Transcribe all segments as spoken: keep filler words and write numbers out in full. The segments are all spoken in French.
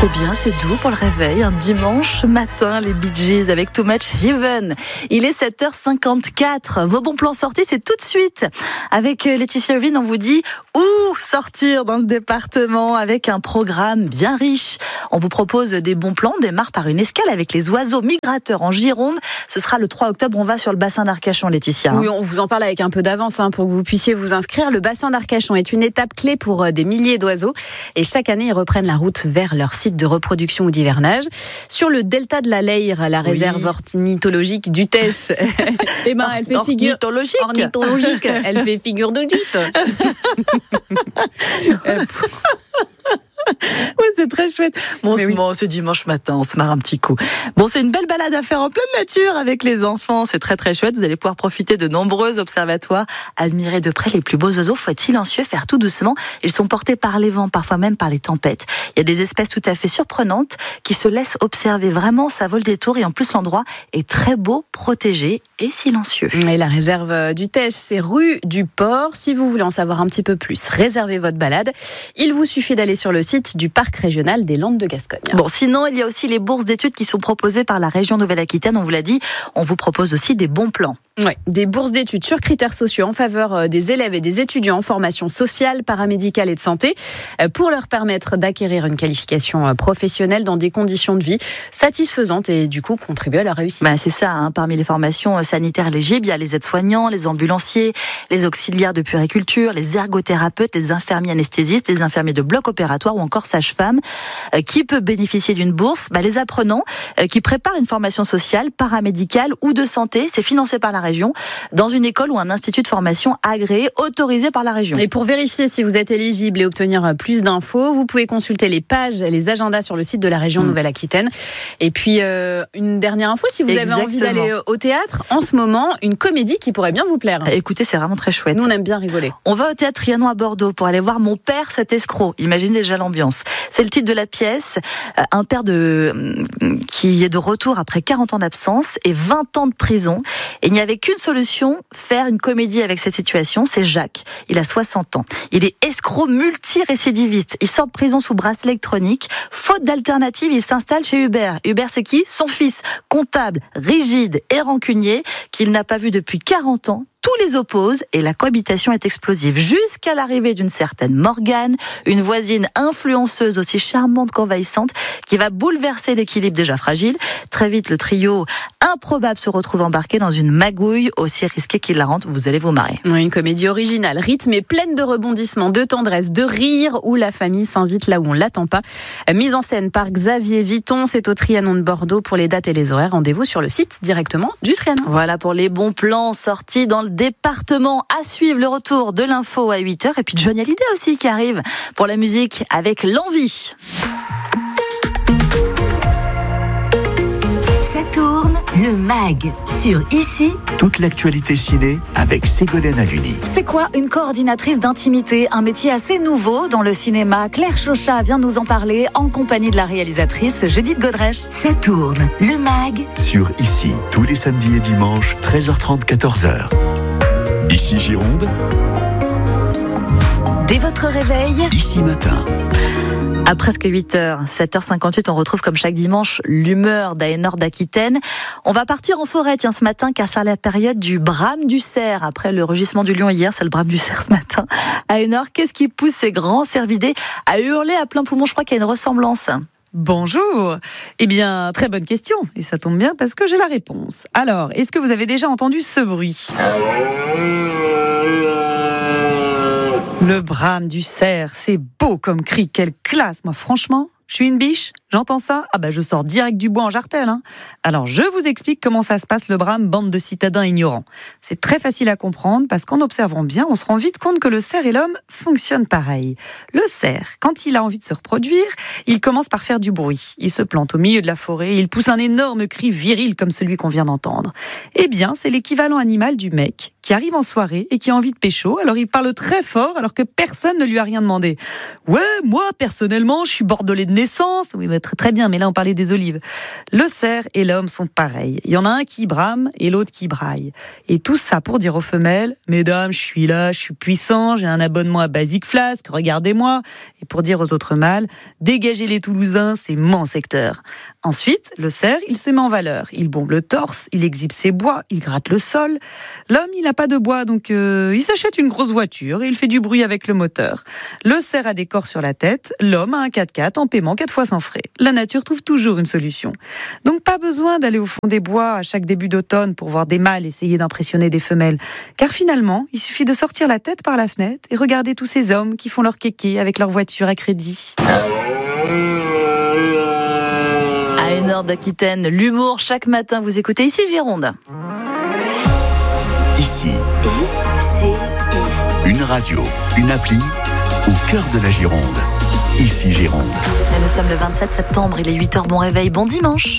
C'est bien, c'est doux pour le réveil. Un dimanche matin, les Bee Gees avec Too Much Heaven. Il est sept heures cinquante-quatre. Vos bons plans sortis, c'est tout de suite. Avec Laetitia Ovine, on vous dit où sortir dans le département avec un programme bien riche. On vous propose des bons plans. On démarre par une escale avec les oiseaux migrateurs en Gironde. Ce sera le trois octobre. On va sur le bassin d'Arcachon, Laetitia. Oui, on vous en parle avec un peu d'avance hein, pour que vous puissiez vous inscrire. Le bassin d'Arcachon est une étape clé pour des milliers d'oiseaux. Et chaque année, ils reprennent la route vers leur site de reproduction ou d'hivernage. Sur le delta de la Leyre, la réserve oui. ornithologique du Teche, eh ben, elle fait figure ornithologique. ornithologique. Elle fait figure de gîte. Oui, c'est très chouette. Bon, c'est, oui. bon, c'est dimanche matin, on se marre un petit coup. Bon, c'est une belle balade à faire en pleine nature avec les enfants. C'est très très chouette. Vous allez pouvoir profiter de nombreux observatoires, admirer de près les plus beaux oiseaux. Faut être silencieux, faire tout doucement. Ils sont portés par les vents, parfois même par les tempêtes. Il y a des espèces tout à fait surprenantes qui se laissent observer. Vraiment, ça vaut le détour. Et en plus, l'endroit est très beau, protégé et silencieux. Et la réserve du Teche, c'est rue du Port. Si vous voulez en savoir un petit peu plus, réservez votre balade. Il vous suffit d'aller sur le site du parc régional des Landes de Gascogne. Bon, sinon, il y a aussi les bourses d'études qui sont proposées par la région Nouvelle-Aquitaine. On vous l'a dit, on vous propose aussi des bons plans. Oui, des bourses d'études sur critères sociaux en faveur des élèves et des étudiants en formation sociale, paramédicale et de santé pour leur permettre d'acquérir une qualification professionnelle dans des conditions de vie satisfaisantes et du coup contribuer à leur réussite. Bah, c'est ça, hein. Parmi les formations sanitaires éligibles, il y a les aides-soignants, les ambulanciers, les auxiliaires de puériculture, les ergothérapeutes, les infirmiers anesthésistes, les infirmiers de bloc opératoire ou encore sages-femmes. Euh, qui peut bénéficier d'une bourse? Bah, les apprenants euh, qui préparent une formation sociale, paramédicale ou de santé. C'est financé par la région, dans une école ou un institut de formation agréé, autorisé par la région. Et pour vérifier si vous êtes éligible et obtenir plus d'infos, vous pouvez consulter les pages, les agendas sur le site de la région mmh. Nouvelle-Aquitaine. Et puis, euh, une dernière info, si vous Exactement. avez envie d'aller au théâtre, en ce moment, une comédie qui pourrait bien vous plaire. Écoutez, c'est vraiment très chouette. Nous, on aime bien rigoler. On va au théâtre Trianon à Bordeaux pour aller voir Mon père, cet escroc. Imaginez déjà l'ambiance. C'est le titre de la pièce. Un père de, qui est de retour après quarante ans d'absence et vingt ans de prison. Et il n'y avait qu'une solution, faire une comédie avec cette situation. C'est Jacques. Il a soixante ans. Il est escroc multi-récidiviste. Il sort de prison sous bracelet électronique. Faute d'alternative, il s'installe chez Hubert. Hubert, c'est qui? Son fils, comptable, rigide et rancunier, qu'il n'a pas vu depuis quarante ans. Tous les opposent et la cohabitation est explosive jusqu'à l'arrivée d'une certaine Morgane, une voisine influenceuse aussi charmante qu'envahissante qui va bouleverser l'équilibre déjà fragile. Très vite, le trio improbable se retrouve embarqué dans une magouille aussi risquée qu'il la rende. Vous allez vous marrer. Oui, une comédie originale, rythmée, pleine de rebondissements, de tendresse, de rire, où la famille s'invite là où on l'attend pas. Mise en scène par Xavier Viton, c'est au Trianon de Bordeaux. Pour les dates et les horaires, rendez-vous sur le site directement du Trianon. Voilà pour les bons plans sortis dans le département. À suivre le retour de l'info à huit heures et puis Johnny Hallyday aussi qui arrive pour la musique avec l'envie. Ça tourne, le mag sur Ici. Toute l'actualité ciné avec Ségolène Aluni. C'est quoi une coordinatrice d'intimité? Un métier assez nouveau dans le cinéma. Claire Chauchat vient nous en parler en compagnie de la réalisatrice Judith Godrèche. Ça tourne, le mag sur Ici, tous les samedis et dimanches, treize heures trente, quatorze heures. Ici Gironde. Dès votre réveil, Ici matin. À presque huit heures, sept heures cinquante-huit, on retrouve comme chaque dimanche l'humeur d'Aénor d'Aquitaine. On va partir en forêt, tiens, ce matin, car c'est la période du brame du cerf. Après le rugissement du lion hier, c'est le brame du cerf ce matin. Aénor, qu'est-ce qui pousse ces grands cervidés à hurler à plein poumon? Je crois qu'il y a une ressemblance. Bonjour. Eh bien, très bonne question. Et ça tombe bien parce que j'ai la réponse. Alors, est-ce que vous avez déjà entendu ce bruit ? Le brame du cerf, c'est beau comme cri, quelle classe. Moi, franchement, je suis une biche, j'entends ça, ah bah je sors direct du bois en jartelle. Hein. Alors je vous explique comment ça se passe le brame, bande de citadins ignorants. C'est très facile à comprendre parce qu'en observant bien, on se rend vite compte que le cerf et l'homme fonctionnent pareil. Le cerf, quand il a envie de se reproduire, il commence par faire du bruit. Il se plante au milieu de la forêt, il pousse un énorme cri viril comme celui qu'on vient d'entendre. Eh bien, c'est l'équivalent animal du mec qui arrive en soirée et qui a envie de pécho, alors il parle très fort alors que personne ne lui a rien demandé. Ouais, moi personnellement, je suis bordelais de naissance. Oui, bah doit être très bien, mais là on parlait des olives. Le cerf et l'homme sont pareils. Il y en a un qui brame et l'autre qui braille. Et tout ça pour dire aux femelles, mesdames, je suis là, je suis puissant, j'ai un abonnement à Basic Flask, regardez-moi. Et pour dire aux autres mâles, dégagez les Toulousains, c'est mon secteur. Ensuite, le cerf, il se met en valeur. Il bombe le torse, il exhibe ses bois, il gratte le sol. L'homme, il n'a pas de bois, donc euh, il s'achète une grosse voiture et il fait du bruit avec le moteur. Le cerf a des corps sur la tête, l'homme a un quatre-quatre en paiement quatre fois sans frais. La nature trouve toujours une solution. Donc pas besoin d'aller au fond des bois à chaque début d'automne pour voir des mâles essayer d'impressionner des femelles. Car finalement, il suffit de sortir la tête par la fenêtre et regarder tous ces hommes qui font leur kéké avec leur voiture à crédit. À une heure d'Aquitaine, l'humour chaque matin, vous écoutez ici Gironde. Ici, I, C, I. une radio, une appli au cœur de la Gironde. Ici Gironde. Et nous sommes le vingt-sept septembre, il est huit heures, bon réveil, bon dimanche.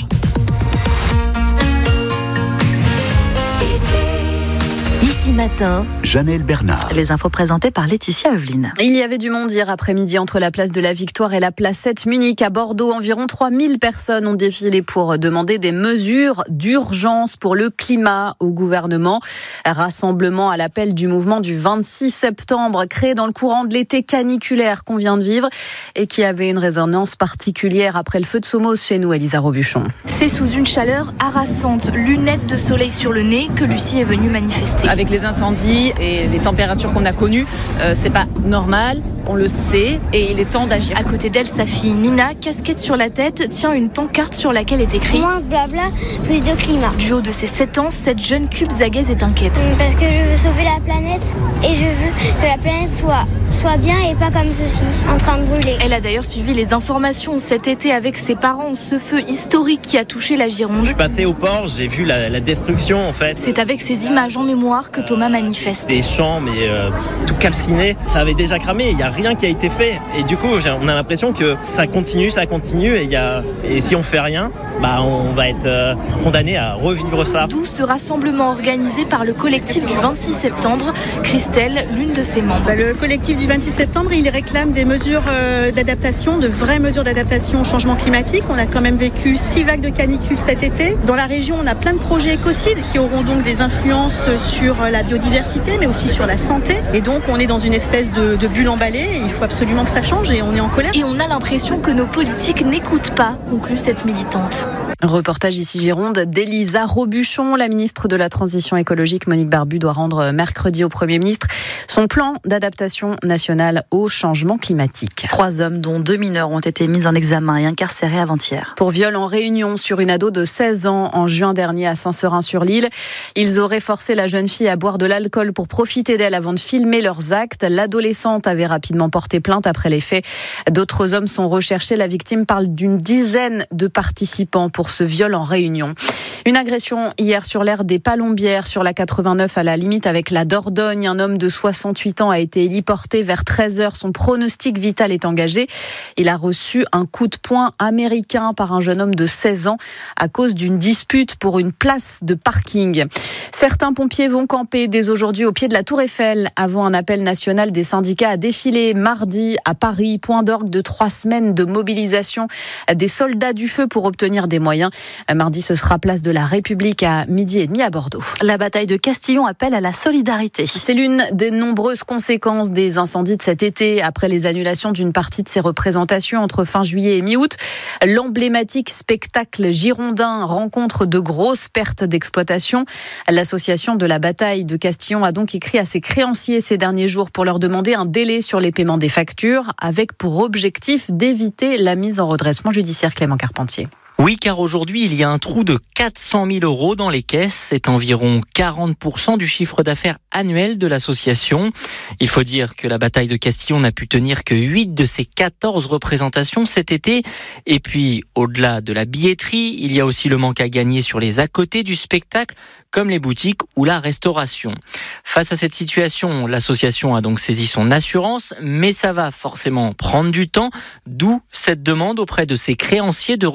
Ici matin, Janelle Bernard. Les infos présentées par Laetitia Eveline. Il y avait du monde hier après-midi entre la place de la Victoire et la placette Munich à Bordeaux. Environ trois mille personnes ont défilé pour demander des mesures d'urgence pour le climat au gouvernement. Rassemblement à l'appel du mouvement du vingt-six septembre, créé dans le courant de l'été caniculaire qu'on vient de vivre et qui avait une résonance particulière après le feu de Somos chez nous, Elisa Robuchon. C'est sous une chaleur harassante, lunettes de soleil sur le nez, que Lucie est venue manifester. Avec les incendies et les températures qu'on a connues, euh, c'est pas normal, on le sait et il est temps d'agir. À côté d'elle, sa fille Nina, casquette sur la tête, tient une pancarte sur laquelle est écrit moins de blabla, plus de climat. Du haut de ses sept ans, cette jeune cubzagaise est inquiète. Parce que je veux sauver la planète et je veux que la planète soit, soit bien et pas comme ceci, en train de brûler. Elle a d'ailleurs suivi les informations cet été avec ses parents, ce feu historique qui a touché la Gironde. Je suis passé au port, j'ai vu la, la destruction en fait. C'est avec ces images en mémoire que Thomas manifeste. Des champs mais euh, tout calciné, ça avait déjà cramé, il n'y a rien qui a été fait. Et du coup, on a l'impression que ça continue, ça continue et, y a, et si on fait rien, bah, on va être euh, condamné à revivre ça. D'où ce rassemblement organisé par le collectif du vingt-six septembre. Christelle, l'une de ses membres. Le collectif du vingt-six septembre, il réclame des mesures euh, d'adaptation, de vraies mesures d'adaptation au changement climatique. On a quand même vécu six vagues de canicule cet été. Dans la région, on a plein de projets écocides qui auront donc des influences sur la biodiversité, mais aussi sur la santé. Et donc, on est dans une espèce de, de bulle emballée. Et il faut absolument que ça change et on est en colère. Et on a l'impression que nos politiques n'écoutent pas, conclut cette militante. Reportage ici Gironde d'Elisa Robuchon. La ministre de la Transition écologique, Monique Barbu, doit rendre mercredi au Premier ministre son plan d'adaptation nationale au changement climatique. Trois hommes, dont deux mineurs, ont été mis en examen et incarcérés avant-hier. Pour viol en réunion sur une ado de seize ans en juin dernier à Saint-Seurin-sur-l'Île. Ils auraient forcé la jeune fille à boire de l'alcool pour profiter d'elle avant de filmer leurs actes. L'adolescente avait rapidement porté plainte après les faits. D'autres hommes sont recherchés. La victime parle d'une dizaine de participants pour ce viol en réunion. Une agression hier sur l'aire des Palombières, sur la quatre-vingt-neuf à la limite avec la Dordogne. Un homme de soixante-huit ans a été héliporté vers treize heures. Son pronostic vital est engagé. Il a reçu un coup de poing américain par un jeune homme de seize ans à cause d'une dispute pour une place de parking. Certains pompiers vont camper dès aujourd'hui au pied de la Tour Eiffel avant un appel national des syndicats à défiler mardi à Paris. Point d'orgue de trois semaines de mobilisation des soldats du feu pour obtenir des moyens. Mardi, ce sera place de la République à midi et demi à Bordeaux. La bataille de Castillon appelle à la solidarité. C'est l'une des nombreuses conséquences des incendies de cet été après les annulations d'une partie de ses représentations entre fin juillet et mi-août. L'emblématique spectacle girondin rencontre de grosses pertes d'exploitation. L'association de la bataille de Castillon a donc écrit à ses créanciers ces derniers jours pour leur demander un délai sur les paiements des factures avec pour objectif d'éviter la mise en redressement judiciaire. Clément Carpentier. Oui, car aujourd'hui, il y a un trou de quatre cent mille euros dans les caisses. C'est environ quarante pour cent du chiffre d'affaires annuel de l'association. Il faut dire que la bataille de Castillon n'a pu tenir que huit de ses quatorze représentations cet été. Et puis, au-delà de la billetterie, il y a aussi le manque à gagner sur les à côté du spectacle, comme les boutiques ou la restauration. Face à cette situation, l'association a donc saisi son assurance, mais ça va forcément prendre du temps, d'où cette demande auprès de ses créanciers de reporter le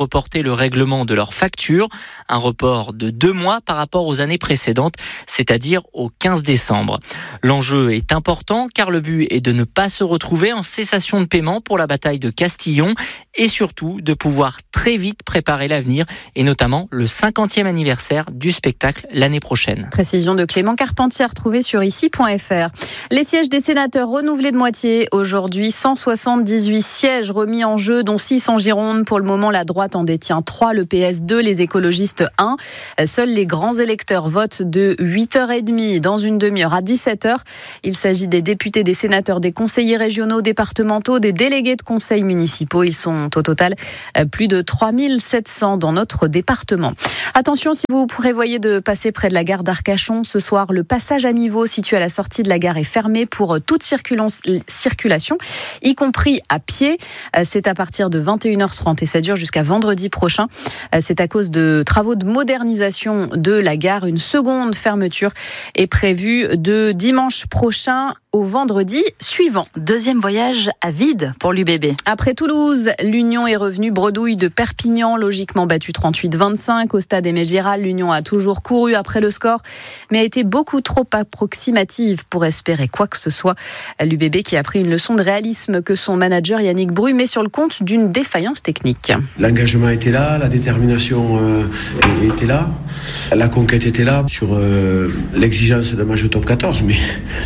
le règlement de leurs factures, un report de deux mois par rapport aux années précédentes, c'est-à-dire au quinze décembre. L'enjeu est important car le but est de ne pas se retrouver en cessation de paiement pour la bataille de Castillon et surtout de pouvoir très vite préparer l'avenir et notamment le cinquantième anniversaire du spectacle l'année prochaine. Précision de Clément Carpentier retrouvée sur ici point f r. Les sièges des sénateurs renouvelés de moitié. Aujourd'hui, cent soixante-dix-huit sièges remis en jeu, dont six en Gironde. Pour le moment, la droite en détient trois, le P S deux, les écologistes un. Seuls les grands électeurs votent de huit heures trente dans une demi-heure à dix-sept heures. Il s'agit des députés, des sénateurs, des conseillers régionaux, départementaux, des délégués de conseils municipaux. Ils sont au total plus de trois mille sept cents dans notre département. Attention, si vous prévoyez de passer près de la gare d'Arcachon ce soir, le passage à niveau situé à la sortie de la gare est fermé pour toute circulation, y compris à pied. C'est à partir de vingt et une heures trente et ça dure jusqu'à vendredi prochain. C'est à cause de travaux de modernisation de la gare. Une seconde fermeture est prévue de dimanche prochain au vendredi suivant. Deuxième voyage à vide pour l'U B B. Après Toulouse, l'Union est revenue bredouille de Perpignan, logiquement battue trente-huit vingt-cinq. Au stade Aimé Giral, l'Union a toujours couru après le score, mais a été beaucoup trop approximative pour espérer quoi que ce soit. L'U B B qui a pris une leçon de réalisme que son manager Yannick Bru met sur le compte d'une défaillance technique. L'engagement était là, la détermination euh, était là, la conquête était là sur euh, l'exigence d'un match de top quatorze, mais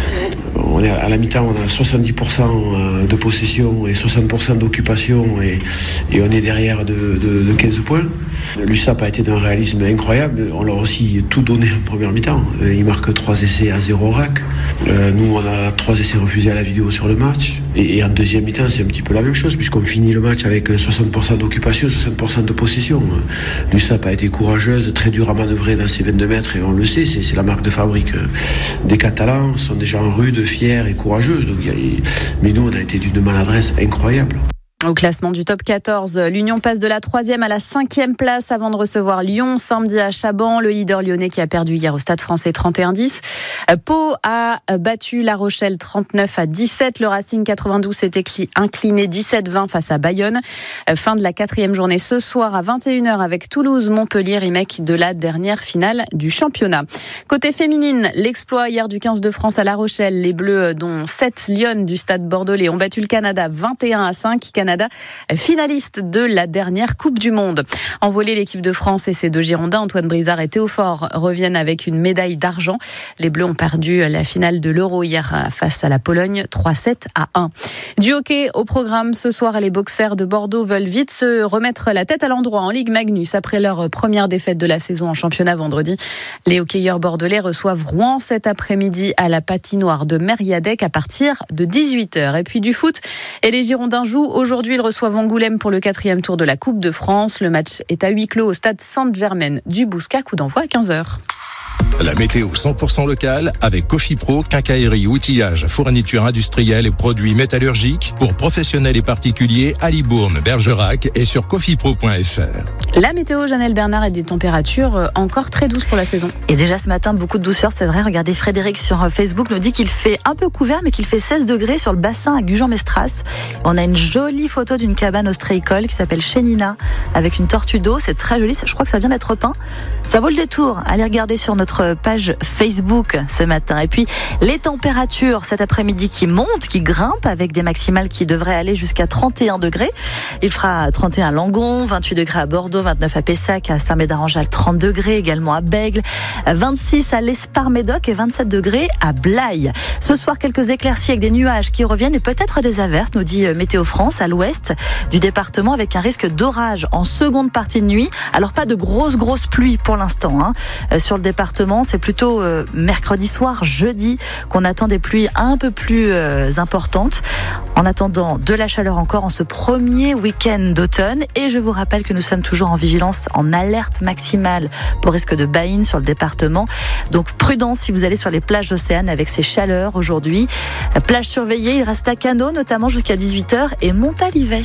on est à la mi-temps, on a soixante-dix pour cent de possession et soixante pour cent d'occupation et, et on est derrière de, de, de quinze points. L'U S A P a été d'un réalisme incroyable. On leur a aussi tout donné en première mi-temps. Ils marquent trois essais à zéro rack. Euh, nous, on a trois essais refusés à la vidéo sur le match. Et, et en deuxième mi-temps, c'est un petit peu la même chose puisqu'on finit le match avec soixante pour cent d'occupation, soixante pour cent de possession. L'U S A P a été courageuse, très dure à manœuvrer dans ses vingt-deux mètres et on le sait, c'est, c'est la marque de fabrique des Catalans. Ce sont des gens rudes, fiers et courageux. Donc, y a, mais nous, on a été d'une maladresse incroyable. Au classement du top quatorze, l'Union passe de la troisième à la cinquième place avant de recevoir Lyon samedi à Chaban. Le leader lyonnais qui a perdu hier au Stade Français trente et un dix. Pau a battu La Rochelle trente-neuf à dix-sept. Le Racing quatre-vingt-douze s'est incliné dix-sept vingt face à Bayonne. Fin de la quatrième journée ce soir à vingt et une heures avec Toulouse-Montpellier, remake de la dernière finale du championnat. Côté féminine, l'exploit hier du quinze de France à La Rochelle. Les Bleus, dont sept Lyonnes du Stade Bordelais, ont battu le Canada vingt et un à cinq. Canada finaliste de la dernière Coupe du Monde. En volley, l'équipe de France et ses deux Girondins, Antoine Brizard et Théo Faure, reviennent avec une médaille d'argent. Les Bleus ont perdu la finale de l'Euro hier face à la Pologne, trois sept à un. Du hockey au programme ce soir, les boxers de Bordeaux veulent vite se remettre la tête à l'endroit en Ligue Magnus après leur première défaite de la saison en championnat vendredi. Les hockeyeurs bordelais reçoivent Rouen cet après-midi à la patinoire de Mériadec à partir de dix-huit heures. Et puis du foot, et les Girondins jouent aujourd'hui. Aujourd'hui, ils reçoivent Angoulême pour le quatrième tour de la Coupe de France. Le match est à huis clos au stade Sainte-Germaine du Bouscat, coup d'envoi à quinze heures. La météo cent pour cent locale avec Cofipro, quincaillerie, outillage, fourniture industrielle et produits métallurgiques pour professionnels et particuliers à Libourne, Bergerac et sur cofipro point f r. La météo, Janelle Bernard, et des températures encore très douces pour la saison. Et déjà ce matin, beaucoup de douceur, c'est vrai. Regardez, Frédéric sur Facebook nous dit qu'il fait un peu couvert, mais qu'il fait seize degrés sur le bassin à Gujan-Mestras. On a une jolie photo d'une cabane ostréicole qui s'appelle Chénina, avec une tortue d'eau. C'est très joli. Je crois que ça vient d'être peint. Ça vaut le détour. Allez regarder sur notre page Facebook ce matin. Et puis, les températures cet après-midi qui montent, qui grimpent, avec des maximales qui devraient aller jusqu'à trente et un degrés. Il fera trente et un à Langon, vingt-huit degrés à Bordeaux, vingt-neuf à Pessac, à Saint-Médard-en-Jalles, trente degrés également à Bègles, vingt-six à l'Espar-Médoc et vingt-sept degrés à Blaye. Ce soir, quelques éclaircies avec des nuages qui reviennent et peut-être des averses, nous dit Météo France, à l'ouest du département, avec un risque d'orage en seconde partie de nuit. Alors, pas de grosses, grosses pluies pour l'instant, hein. Euh, sur le département, c'est plutôt euh, mercredi soir, jeudi, qu'on attend des pluies un peu plus euh, importantes. En attendant, de la chaleur encore en ce premier week-end d'automne. Et je vous rappelle que nous sommes toujours en vigilance, en alerte maximale pour risque de baïne sur le département. Donc prudence si vous allez sur les plages d'Océane avec ces chaleurs aujourd'hui. La plage surveillée, il reste à Cano, notamment jusqu'à dix-huit heures, et Montalivet.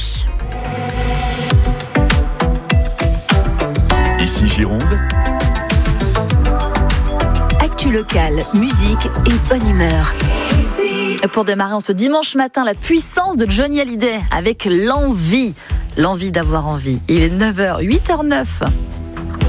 Ici Gironde. Actu locale, musique et bonne humeur. Pour démarrer en ce dimanche matin, la puissance de Johnny Hallyday avec l'envie. l'envie d'avoir envie. Il est neuf heures, huit heures neuf.